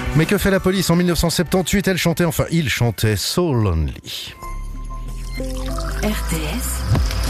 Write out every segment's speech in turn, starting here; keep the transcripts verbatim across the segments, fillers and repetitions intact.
Mais que fait la police en mille neuf cent soixante-dix-huit? Elle chantait, enfin il chantait So Lonely. R T S.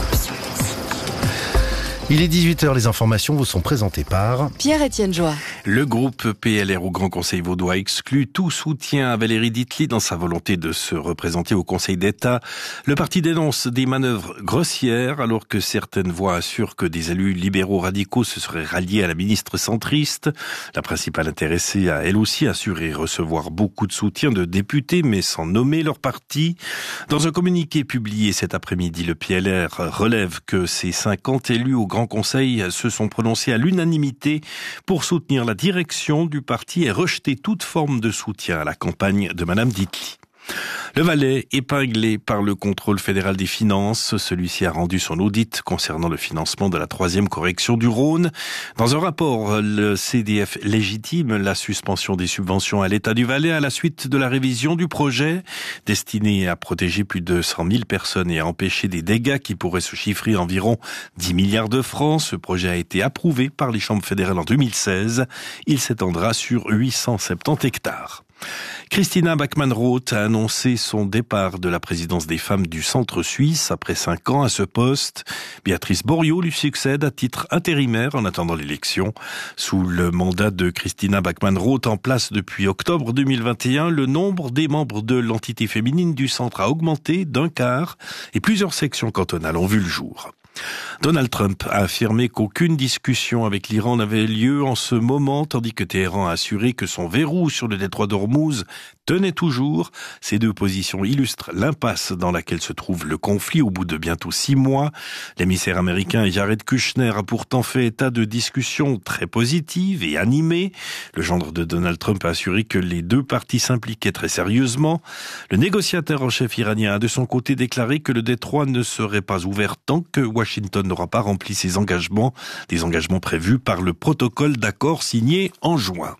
Il est dix-huit heures, les informations vous sont présentées par Pierre-Étienne Joie. Le groupe P L R au Grand Conseil vaudois exclut tout soutien à Valérie Dittli dans sa volonté de se représenter au Conseil d'État. Le parti dénonce des manœuvres grossières alors que certaines voix assurent que des élus libéraux radicaux se seraient ralliés à la ministre centriste. La principale intéressée a elle aussi assuré recevoir beaucoup de soutien de députés mais sans nommer leur parti. Dans un communiqué publié cet après-midi, le P L R relève que ces cinquante élus au Grand Conseil se sont prononcés à l'unanimité pour soutenir la direction du parti et rejeter toute forme de soutien à la campagne de Madame Dittli. Le Valais, épinglé par le contrôle fédéral des finances, celui-ci a rendu son audit concernant le financement de la troisième correction du Rhône. Dans un rapport, le C D F légitime la suspension des subventions à l'État du Valais à la suite de la révision du projet, destiné à protéger plus de cent mille personnes et à empêcher des dégâts qui pourraient se chiffrer à environ dix milliards de francs. Ce projet a été approuvé par les chambres fédérales en deux mille seize. Il s'étendra sur huit cent soixante-dix hectares. Christina Backman-Roth a annoncé son départ de la présidence des femmes du Centre suisse après cinq ans à ce poste. Béatrice Boriot lui succède à titre intérimaire en attendant l'élection. Sous le mandat de Christina Backman-Roth en place depuis octobre deux mille vingt et un, le nombre des membres de l'entité féminine du centre a augmenté d'un quart et plusieurs sections cantonales ont vu le jour. Donald Trump a affirmé qu'aucune discussion avec l'Iran n'avait lieu en ce moment, tandis que Téhéran a assuré que son verrou sur le détroit d'Ormuz tenait toujours. Ces deux positions illustrent l'impasse dans laquelle se trouve le conflit au bout de bientôt six mois. L'émissaire américain Jared Kushner a pourtant fait état de discussions très positives et animées. Le gendre de Donald Trump a assuré que les deux parties s'impliquaient très sérieusement. Le négociateur en chef iranien a de son côté déclaré que le détroit ne serait pas ouvert tant que Washington n'aura pas rempli ses engagements, des engagements prévus par le protocole d'accord signé en juin.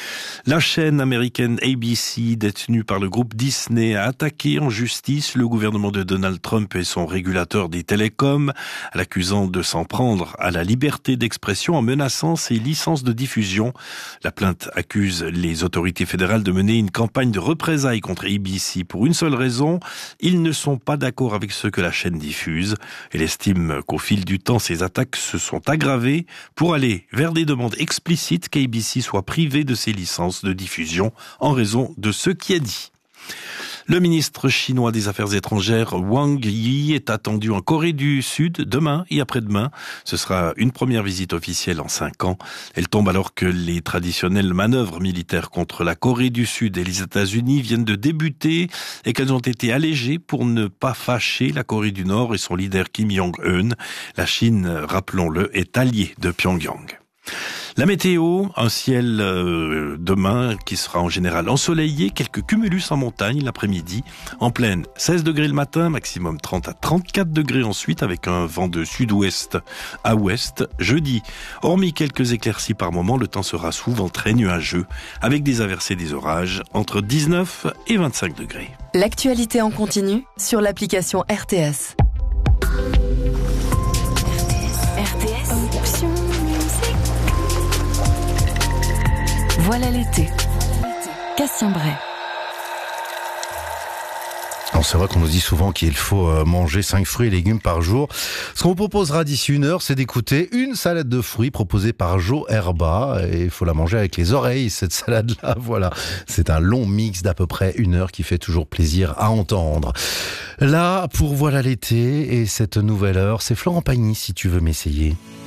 La chaîne américaine A B C, détenue par le groupe Disney, a attaqué en justice le gouvernement de Donald Trump et son régulateur des télécoms, l'accusant de s'en prendre à la liberté d'expression en menaçant ses licences de diffusion. La plainte accuse les autorités fédérales de mener une campagne de représailles contre A B C pour une seule raison: ils ne sont pas d'accord avec ce que la chaîne diffuse. Elle estime qu'au fil du temps, ces attaques se sont aggravées pour aller vers des demandes explicites qu'A B C soit privé de ses licences de diffusion en raison de ce qui est dit. Le ministre chinois des Affaires étrangères Wang Yi est attendu en Corée du Sud demain et après-demain. Ce sera une première visite officielle en cinq ans. Elle tombe alors que les traditionnelles manœuvres militaires contre la Corée du Sud et les États-Unis viennent de débuter et qu'elles ont été allégées pour ne pas fâcher la Corée du Nord et son leader Kim Jong-un. La Chine, rappelons-le, est alliée de Pyongyang. La météo, un ciel euh, demain qui sera en général ensoleillé, quelques cumulus en montagne l'après-midi. En plaine, seize degrés le matin, maximum trente à trente-quatre degrés ensuite avec un vent de sud-ouest à ouest. Jeudi, hormis quelques éclaircies par moment, le temps sera souvent très nuageux avec des averses et des orages entre dix-neuf et vingt-cinq degrés. L'actualité en continu sur l'application R T S. R T S. Option. Voilà l'été. Cassien Bray. Alors c'est vrai qu'on nous dit souvent qu'il faut manger cinq fruits et légumes par jour. Ce qu'on vous proposera d'ici une heure, c'est d'écouter une salade de fruits proposée par Joe Herba. Et il faut la manger avec les oreilles, cette salade-là. Voilà, c'est un long mix d'à peu près une heure qui fait toujours plaisir à entendre. Là, pour Voilà l'été et cette nouvelle heure, c'est Florent Pagny, si tu veux m'essayer.